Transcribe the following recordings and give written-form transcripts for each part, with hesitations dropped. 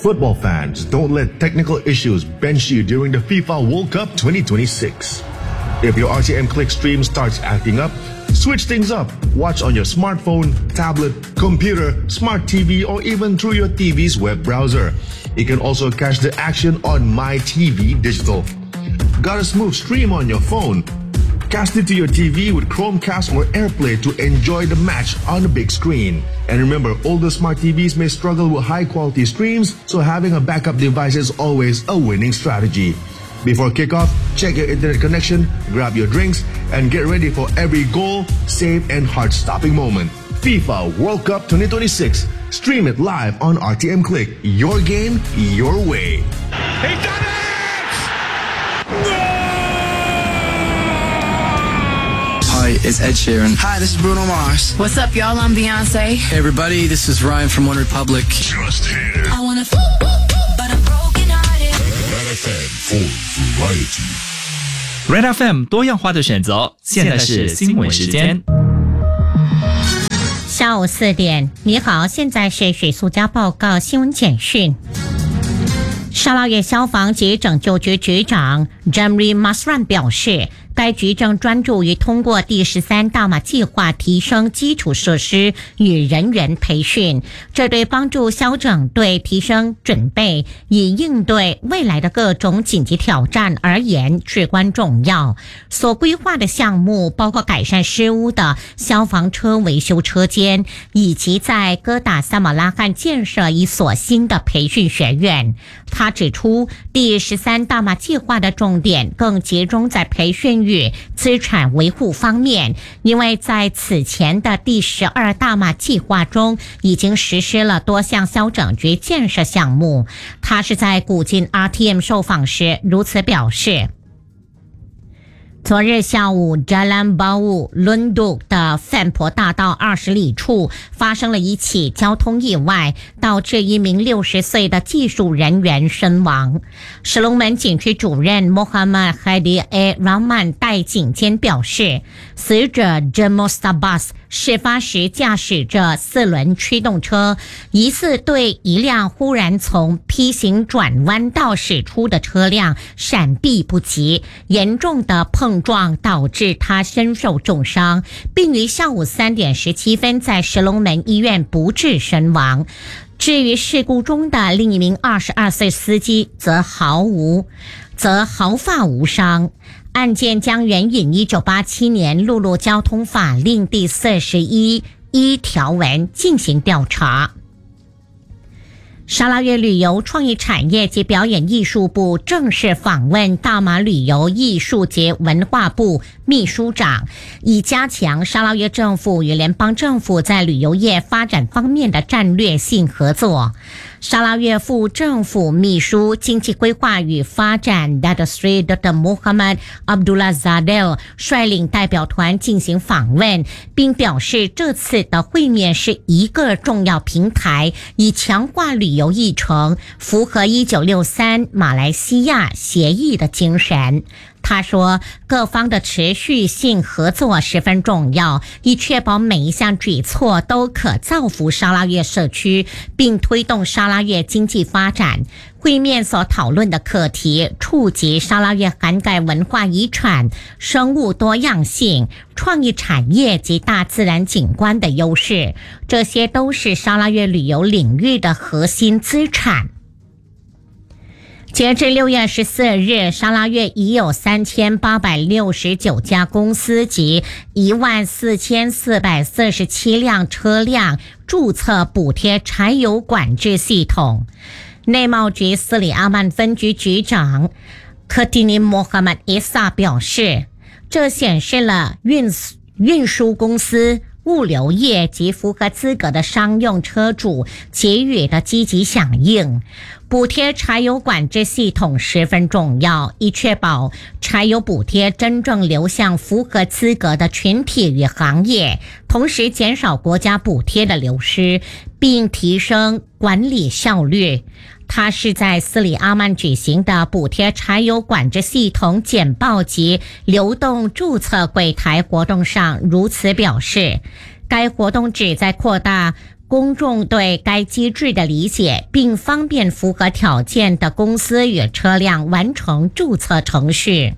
Football fans, don't let technical issues bench you during the FIFA World Cup 2026. If your RTM Click stream starts acting up, switch things up. Watch on your smartphone, tablet, computer, smart TV, or even through your TV's web browser. You can also catch the action on MyTV Digital. Got a smooth stream on your phone? Cast it to your TV with Chromecast or AirPlay to enjoy the match on the big screen. And remember, older smart TVs may struggle with high-quality streams, so having a backup device is always a winning strategy. Before kickoff, check your internet connection, grab your drinks, and get ready for every goal, save, and heart-stopping moment. FIFA World Cup 2026. Stream it live on RTM Click. Your game, your way. He's done it! Hi, it's Ed Sheeran. Hi, this is Bruno Mars. What's up, y'all? I'm Beyonce. Hey, everybody, this is Ryan from One Republic. Just here. I wanna but I'm broken hearted. Red FM for variety. Red FM 多样化的选择。现在是新闻时间。 下午4点，你好，现在是水素家报告新闻简讯。沙拉越消防及拯救局局长 Jamri Masran 表示，该局正专注于通过第13大马计划提升基础设施与人员培训，这对帮助消拯队提升准备，以应对未来的各种紧急挑战而言至关重要。所规划的项目包括改善失污的消防车维修车间，以及在哥打萨马拉罕建设一所新的培训学院。他指出，第13大马计划的重点更集中在培训与资产维护方面，因为在此前的第12大马计划中已经实施了多项消拯局建设项目。他是在古晋 RTM 受访时如此表示。昨日下午 Jalan Bau Lunduk 的范婆大道20里处发生了一起交通意外，导致一名60岁的技术人员身亡。石龙门警区主任 Mohammad Hadi A. Rahman 代警监表示，死者 Jamostabas 事发时驾驶着4轮驱动车，疑似对一辆忽然从 P 型转弯道驶出的车辆闪避不及，严重的碰撞导致他身受重伤，并于下午3点17分在石龙门医院不治身亡。至于事故中的另一名22岁司机则毫发无伤。案件将援引1987年陆路交通法令第41条文进行调查。沙拉越旅游创意产业及表演艺术部正式访问大马旅游艺术节文化部秘书长，以加强沙拉越政府与联邦政府在旅游业发展方面的战略性合作。沙拉越副政府秘书经济规划与发展 Datuk Seri Dr. Muhammad Abdullah Zadel 率领代表团进行访问，并表示这次的会面是一个重要平台，以强化旅游议程，符合1963马来西亚协议的精神。他说，各方的持续性合作十分重要，以确保每一项举措都可造福沙拉越社区，并推动沙拉越经济发展。会面所讨论的课题触及沙拉越涵盖文化遗产、生物多样性、创意产业及大自然景观的优势，这些都是沙拉越旅游领域的核心资产。截至6月14日，沙拉越已有3869家公司及14447辆车辆注册补贴柴油管制系统。内贸局斯里阿曼分局局长科蒂尼莫哈曼伊萨表示，这显示了运输公司、物流业及符合资格的商用车主给予的积极响应。补贴柴油管制系统十分重要，以确保柴油补贴真正流向符合资格的群体与行业，同时减少国家补贴的流失，并提升管理效率。他是在斯里阿曼举行的补贴柴油管制系统简报及流动注册柜台活动上如此表示。该活动旨在扩大公众对该机制的理解，并方便符合条件的公司与车辆完成注册程序。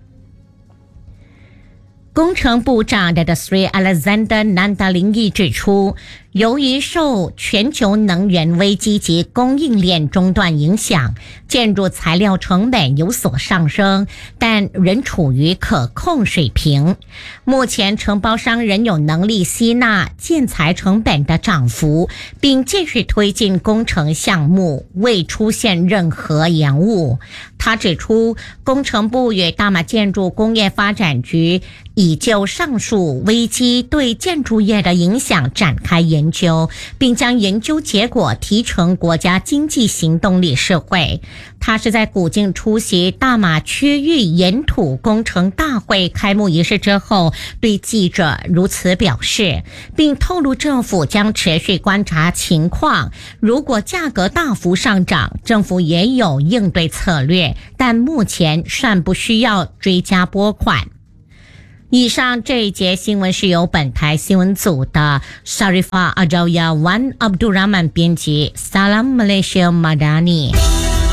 工程部长 Sri Alexander Nandalingi 指出，由于受全球能源危机及供应链中断影响，建筑材料成本有所上升，但仍处于可控水平。目前承包商仍有能力吸纳建材成本的涨幅，并继续推进工程项目，未出现任何延误。他指出，工程部与大马建筑工业发展局已就上述危机对建筑业的影响展开研究，并将研究结果提呈国家经济行动理事会。他是在古晋出席大马区域岩土工程大会开幕仪式之后，对记者如此表示，并透露政府将持续观察情况，如果价格大幅上涨，政府也有应对策略，但目前尚不需要追加拨款。以上这一节新闻是由本台新闻组的 Sharifah Ajauya Wan Abdurrahman 编辑 Salam Malaysia Madani。